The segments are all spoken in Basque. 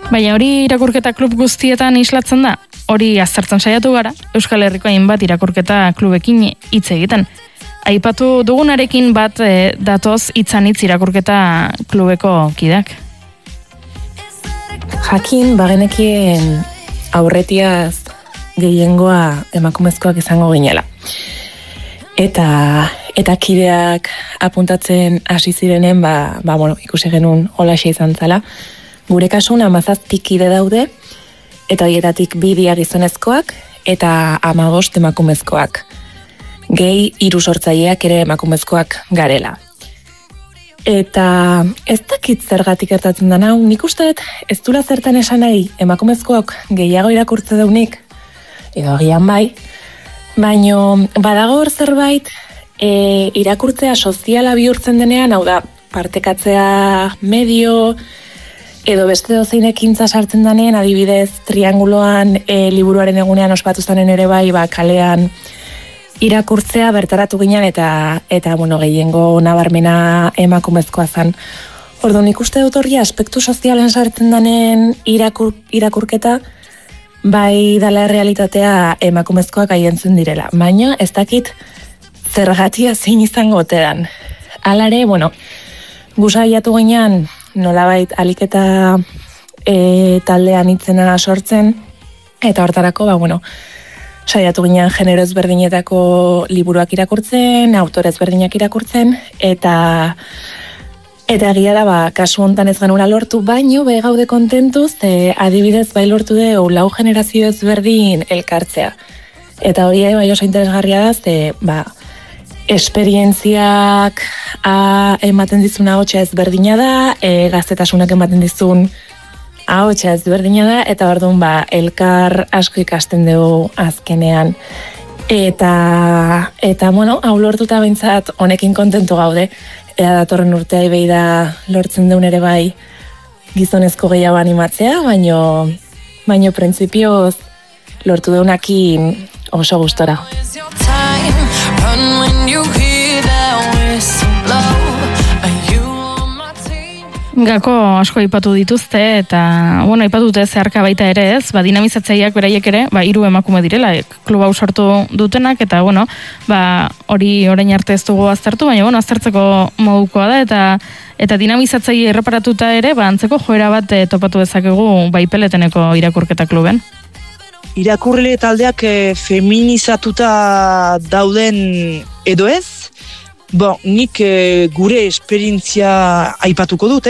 Baina hori irakurketa klub guztietan islatzen da? Hori aztertzen saiatu gara, Euskal Herriko hainbat irakurketa klubekin hitz egiten. Aipatu dugunarekin bat datoz hitzanitz irakurketa klubeko kideak. Jakin bagenekien aurretiaz gehiengoa emakumezkoak izango ginela. Eta kideak apuntatzen hasi zirenen, ikusi genuen holaxe izan zala. Gure kasun 17 kide daude, eta horietatik 2 gizonezkoak eta 15 emakumezkoak. Gehi 3 sortzaileak ere emakumezkoak garela. Eta ez dakit zergatik gertatzen da hau, nik uste ez dula zertan esan nahi emakumezkoak gehiago irakurtze daunik, edo agian bai, baino badago hor zerbait irakurtzea soziala bihurtzen denean, hau da, partekatzea medio, edo beste dozein ekintza sartzen denean, adibidez, trianguloan liburuaren egunean ospatu zanen ere bai, kalean irakurtzea bertaratu ginen eta gehiengo nabarmena emakumezkoa zen. Orduan ikuste dut hori aspektu sozialen sartzen denen irakurketa, bai dala realitatea emakumezkoak aientzen direla. Baina ez dakit zergatia zein izango otean. Alare, gusaiatu ginen nolabait aliketa taldean itzena sortzen, eta hortarako, saiatu ginen genero ezberdinetako liburuak irakurtzen, autore ezberdinak irakurtzen, eta egia da, kasu hontan ez genura lortu, baino gaude kontentuz, adibidez bai lortu dugu 4 generazio ezberdin elkartzea. Eta hori oso interesgarria da, esperientziak ematen dizun ahotsa ezberdina da, gaztetasunak ematen dizun ahotsa ezberdina da, eta orduan elkar asko ikasten dugu azkenean. Eta hau lortuta behintzat honekin kontentu gaude. Ea datorren urtea behi da lortzen duen ere bai gizonezko gehiago animatzea, baino printzipioz lortu deunakin oso gustora. Gako asko aipatu dituzte, eta, aipatu dute zeharka baita ere ez, dinamizatzaileak beraiek ere, 3 emakume direla, klub hau sortu dutenak, eta, hori orain arte ez dugu aztertu, baina, aztertzeko modukoa da, eta dinamizatzaile erreparatuta ere, antzeko joera bat topatu dezakegu Peleteneko irakurketa kluben. Irakurle taldeak feminizatuta dauden edo ez? Nik gure esperientzia aipatuko dut,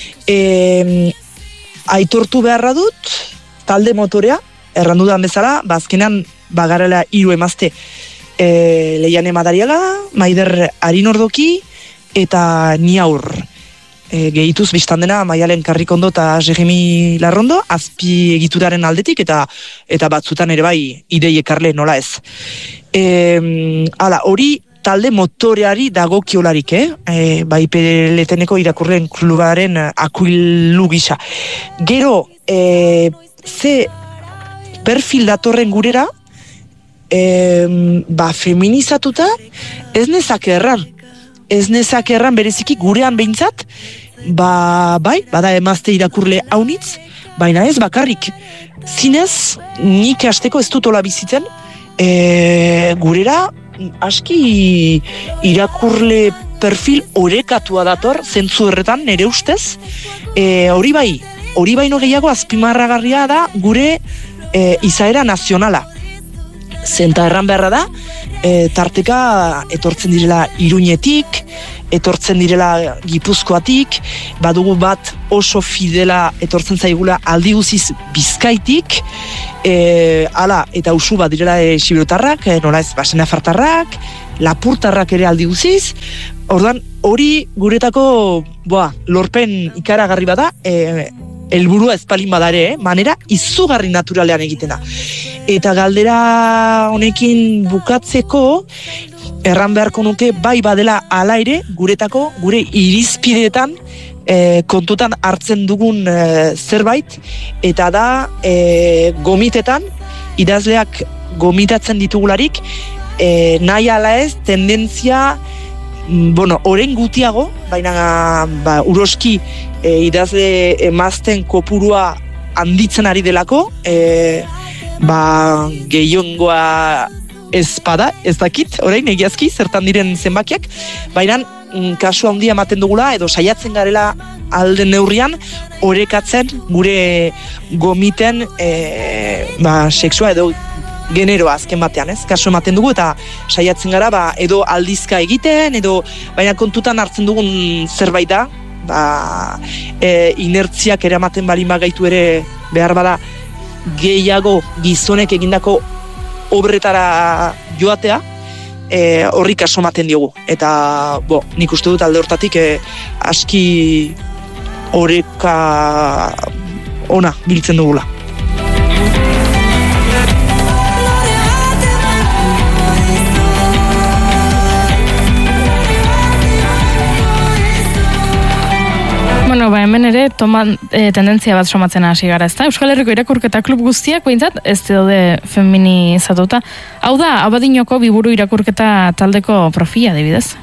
aitortu beharra dut, talde motorea, errandudan bezala, azkenan bagarela 3 emazte, Leiane Madariaga, Maider Arinordoki, eta Niaur. Gehituz biztan dena Maialen Karrikondo eta Jeremi Larrondo, azpi egituraren aldetik, eta batzutan ere bai idei ekarle nola ez. Hori talde motoreari dagokiolarik, Peleteneko irakurleen klubaren akuilu gisa. Gero, ze perfil datorren gurera, feminizatuta, ez nezake erran. Ez nezake erran bereziki gurean behintzat, bada emazte irakurle haunitz, baina ez bakarrik. Zinez, nik hasteko ez dut hola bizitzen, gurera, aski irakurle perfil orekatua dator, zentzu horretan, nire ustez. Hori baino gehiago azpimarragarria da gure izaera nazionala. Zenta erran beharra da, tarteka etortzen direla Iruñetik, etortzen direla Gipuzkoatik, badugu bat oso fidela etortzen zaigula aldi guziz Bizkaitik, eta usu bat direla Xiberotarrak, nola ez Basenafartarrak, Lapurtarrak ere aldi guziz. Orduan, hori guretako lorpen ikaragarri bada, helburua ezpalin badare, manera izugarri naturalean egitena. Eta galdera honekin bukatzeko, erran beharko nuke bai badela hala ere, gure irizpideetan kontutan hartzen dugun zerbait, eta da gomitetan, idazleak gomitatzen ditugularik, nahi ala ez, tendentzia, oren gutiago, baina uroski idazle emazten kopurua handitzen ari delako, gehiongoa ez bada, ez dakit, orain egiazki, zertan diren zenbakiak, baina kasu handia ematen dugula, edo saiatzen garela alden neurrian, orekatzen gure gomiten sexua edo generoa azken batean, ez? Kasu ematen dugu eta saiatzen gara edo aldizka egiten, edo baina kontutan hartzen dugun zerbait da, inertziak eramaten balin bagaitu ere behar bada gehiago gizonek egindako obretara joatea, horri kaso ematen diogu. Eta, nik uste dut alde hortatik aski oreka ona biltzen dugula. Bueno, hemen ere tendentzia bat somatzen hasi gara, ezta? Euskal Herriko irakurketa klub guztiak behintzat ez daude feminizatuta. Hau da, Abadinoko Biburu irakurketa taldeko profila, adibidez?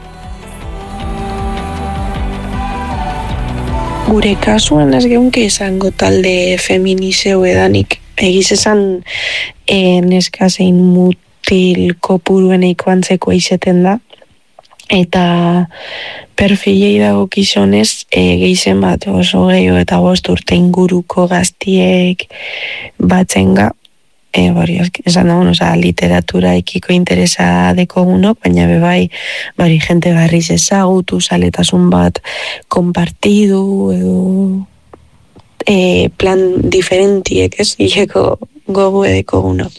Gure kasuan ez geunke izango talde feminizeu edanik. Egiz esan neskazein mutil kopurueneiko antzeko izeten da. Eta perfilei dago gizonez gehizen bat oso gehiago eta 5 urte inguruko gaztiek batzenga esan da, literatura ekiko interesa dekogunok, baina bebai jente barriz ezagutu, saletasun bat konpartidu edo plan diferentiek, ez? Ileko gogu edekogunok.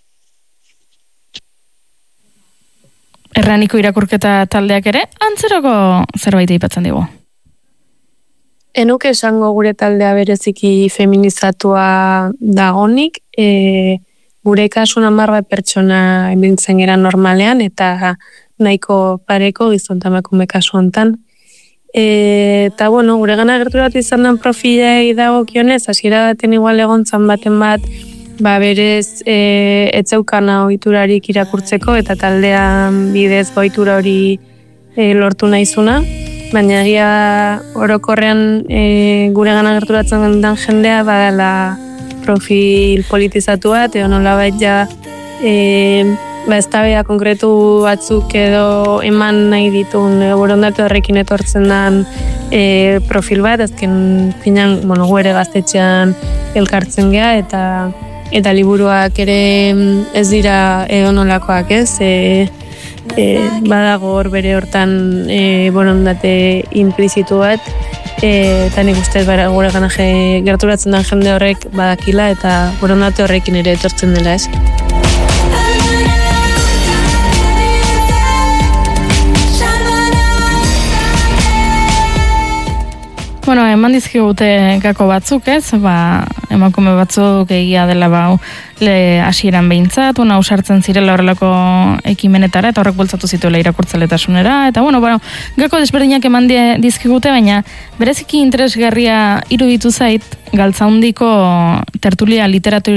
Erraniko irakurketa taldeak ere, antzerako zerbait aipatzen digu. Enuke esango gure taldea bereziki feminizatua dagonik, gure kasun 10 pertsona biltzen gera normalean, eta nahiko pareko gizon emakume kasu hontan. Eta gure gana gerturatu izan den profilei dagokionez, hasiera baten igual egontzan baten bat, berez etzeukana ohiturarik irakurtzeko eta taldean bidez ohitura hori lortu nahizuna, baina egia orokorrean gure gana gerturatzen den jendea badala profil politizatu bat, edo nolabait eztabaida konkretu batzuk edo eman nahi ditun borondate horrekin etortzen den profil bat, azken finan gu ere gaztetxean elkartzen gea eta liburuak ere ez dira edonolakoak, ez? Badago hor bere hortan borondate implizitu bat, eta nik ustez gure gana gerturatzen den jende horrek badakila eta borondate horrekin ere etortzen dela, ez? Bueno, eman dizkigute gako batzuk, ez? Emakume batzuk egia dela hasieran behintzat, ausartzen zirela horrelako ekimenetara, eta horrek bultzatu zituela irakurtzeletasunera, eta gako desberdinak eman dizkigute, baina bereziki interesgarria iruditu zait Galtzaundiko tertulia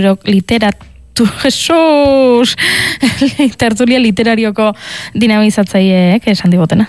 tertulia literarioko dinamizatzaileek esan digotena.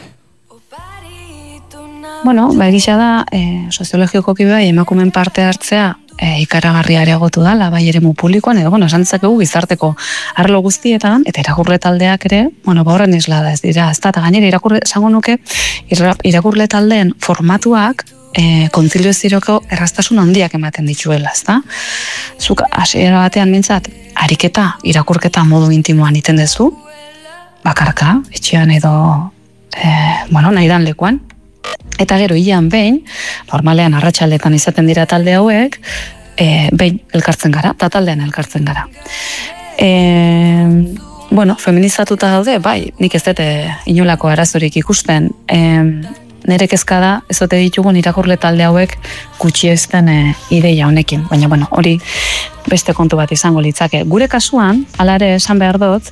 Egisa da, soziologioko bai emakumen parte hartzea ikaragarria areagotu dala, bai eremu publikoan, edo, esan dezakegu gizarteko arlo guztietan, eta irakurle taldeak ere, horren isla da ez dira, ez da, eta gainera esango nuke, irakurle taldeen formatuak, kontzilio eziroko erraztasun handiak ematen dituela, ez da? Zuk, hasiera batean mintzat, ariketa, irakurketa modu intimoan iten dezu, bakarka, etxean edo, nahi dan lekuan, eta gero hilean behin, normalean arratsaldetan izaten dira talde hauek, behin elkartzen gara, eta taldean elkartzen gara. Feminizatuta daude, bai, nik ez dute inolako arazorik ikusten, nire kezka da, ez dute ditugun irakurle talde hauek gutxiesten ideia honekin, baina hori beste kontu bat izango litzake. Gure kasuan, hala ere esan behar dut,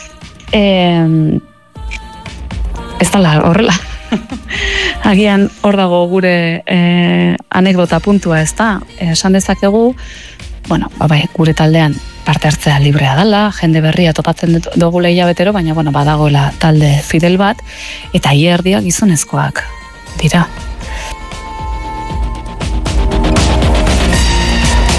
ez dala horrela. Agian hor dago gure anekdota puntua, ez da? Esan dezakegu, gure taldean parte hartzea librea dela, jende berria topatzen dugu hilabetero, baina badagoela talde fidel bat, eta hierdia gizonezkoak dira.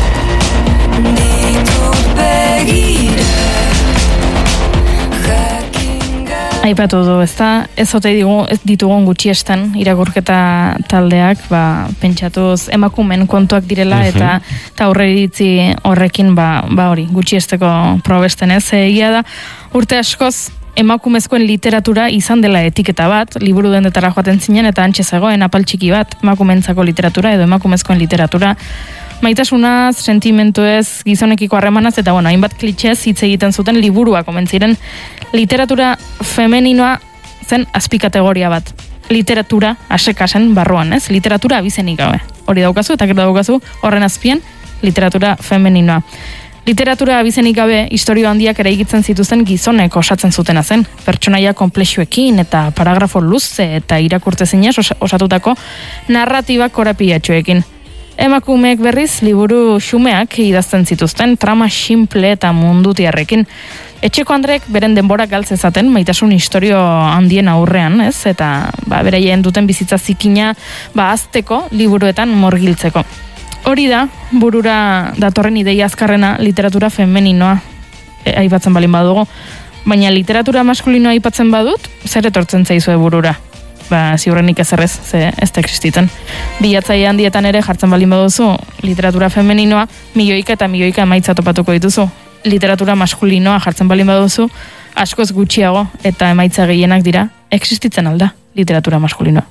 Aipatu du, ezta? Ez ote ditugun gutxiesten irakurketa taldeak, pentsatuz emakumen kontuak direla eta aurreiritzi horrekin hori gutxiesteko probesten ez. Egia da, urte askoz emakumezkoen literatura izan dela etiketa bat, liburu dendetara joaten zinen eta antxe zegoen apal txiki bat, emakumentzako literatura edo emakumezkoen literatura. Maitasunaz, sentimentuez, gizonekiko harremanaz, eta hainbat klitxez hitz egiten zuten liburua komentziren. Literatura femeninoa zen azpikategoria bat. Literatura, asekasen barruan, ez? Literatura abizenik gabe. Hori daukazu, eta gero daukazu, horren azpian, literatura femeninoa. Literatura abizenik gabe, historio handiak ere egitzen zituzten gizonek osatzen zutena zen. Pertsonaia konplexuekin eta paragrafo luze eta irakurtze zinez osatutako narratibak korapilatxoekin. Emakumeek berriz liburu xumeak idazten zituzten, trama simple eta mundutiarrekin. Etxeko Andrek beren denbora galtzezaten maitasun historio handien aurrean, ez? Eta beraien duten bizitza zikina azteko liburuetan morgiltzeko. Hori da, burura datorren ideia azkarrena literatura femeninoa aipatzen balin badugu. Baina literatura maskulinoa aipatzen badut, zer etortzen zaizue burura? Ziurrenik ezerrez, ez da existitzen. Bilatzaile handietan ere jartzen balin baduzu literatura femeninoa, milioika eta milioika emaitza topatuko dituzu. Literatura maskulinoa jartzen balin baduzu, askoz gutxiago eta emaitza gehienak dira, existitzen alda literatura maskulinoa.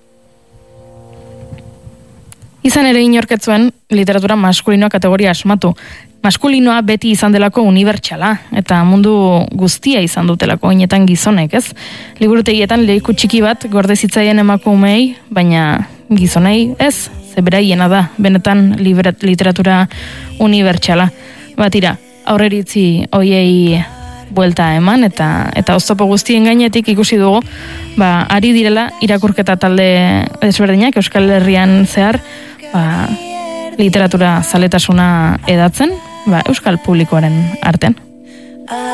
Izan ere inorketzuen literatura maskulinoa kategoria asmatu. Maskulinoa beti izan delako unibertsala, eta mundu guztia izan dutelako inetan gizonek, ez? Liburutegietan lehiku txiki bat gorde zitzaien emakumei, baina gizonei ez, zeberaiena da, benetan literatura unibertsala. Batira, aurreritzi hoiei buelta eman, eta oztopo guztien gainetik ikusi dugu, ari direla irakurketa talde desberdinak Euskal Herrian zehar, literatura zaletasuna edatzen, Euskal publikoaren artean.